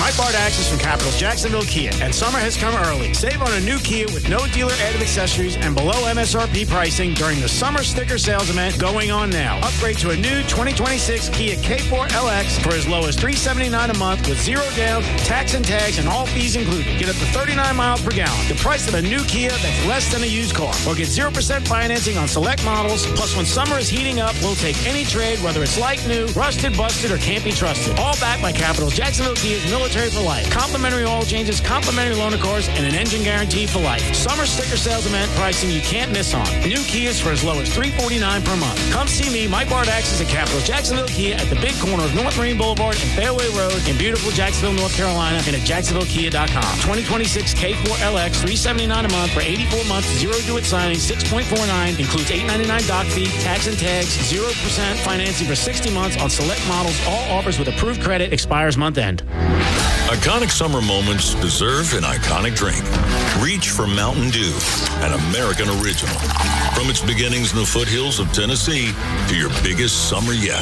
Mike Bardaxis from Capitals Jacksonville Kia, and summer has come early. Save on a new Kia with no dealer added accessories and below MSRP pricing during the summer sticker sales event going on now. Upgrade to a new 2026 Kia K4 LX for as low as $379 a month with zero down, tax and tags, and all fees included. Get up to 39 miles per gallon. The price of a new Kia that's less than a used car. Or get 0% financing on select models. Plus, when summer is heating up, we'll take any trade, whether it's like new, rusted, busted, or can't be trusted. All backed by Capitals Jacksonville Kia's Military for Life. Complimentary oil changes, complimentary loaner cars, and an engine guarantee for life. Summer sticker sales event pricing you can't miss on. New Kias for as low as $349 per month. Come see me, Mike Bardaxis at Capitals Jacksonville Kia at the big corner of North Marine Boulevard and Fairway Road in beautiful Jacksonville, North Carolina, and at jacksonvillekia.com. 2026 K4 LX, $379 a month for 84 months, zero due at signing, 6.49, includes $899 doc fee, tax and tags, 0% financing for 60 months on select models. All offers with approved credit, expires month end. Iconic summer moments deserve an iconic drink. Reach for Mountain Dew, an American original. From its beginnings in the foothills of Tennessee to your biggest summer yet.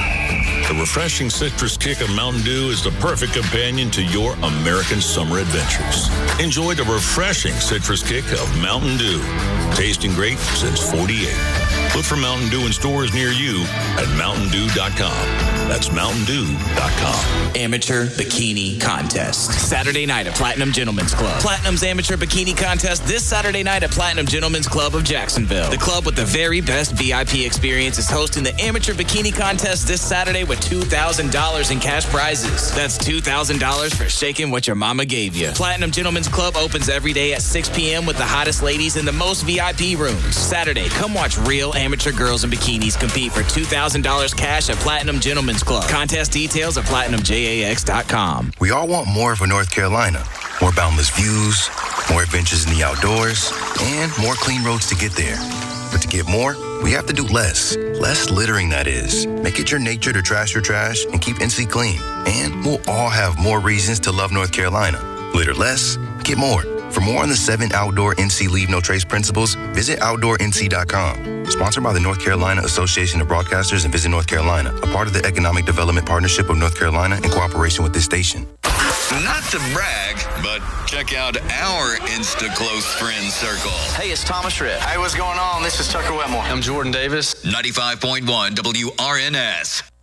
The refreshing citrus kick of Mountain Dew is the perfect companion to your American summer adventures. Enjoy the refreshing citrus kick of Mountain Dew. Tasting great since 48. Look for Mountain Dew in stores near you at MountainDew.com. That's MountainDew.com. Amateur Bikini Contest. Saturday night at Platinum Gentlemen's Club. Platinum's Amateur Bikini Contest this Saturday night at Platinum Gentlemen's Club of Jacksonville. The club with the very best VIP experience is hosting the Amateur Bikini Contest this Saturday with $2,000 in cash prizes. That's $2,000 for shaking what your mama gave you. Platinum Gentlemen's Club opens every day at 6 p.m. with the hottest ladies in the most VIP rooms. Saturday, come watch real amateur girls in bikinis compete for $2,000 cash at Platinum Gentlemen's Club. Contest details at PlatinumJAX.com. We all want more for North Carolina. More boundless views, more adventures in the outdoors, and more clean roads to get there. But to get more, we have to do less. Less littering, that is. Make it your nature to trash your trash and keep NC clean. And we'll all have more reasons to love North Carolina. Litter less, get more. For more on the 7 outdoor NC Leave No Trace principles, visit OutdoorNC.com. Sponsored by the North Carolina Association of Broadcasters and Visit North Carolina, a part of the Economic Development Partnership of North Carolina in cooperation with this station. Not to brag, but check out our Insta Close Friends Circle. Hey, it's Thomas Rhett. Hey, what's going on? This is Tucker Wetmore. I'm Jordan Davis. 95.1 WRNS.